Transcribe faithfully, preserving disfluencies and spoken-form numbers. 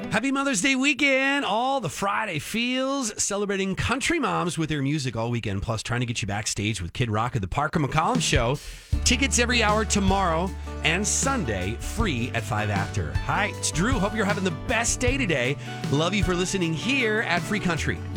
Happy Mother's Day weekend. All the Friday feels, celebrating country moms with their music all weekend, plus trying to get you backstage with Kid Rock at the Parker McCollum Show. Tickets every hour tomorrow and Sunday, free at five after. Hi, it's Drew. Hope you're having the best day today. Love you for listening here at Free Country.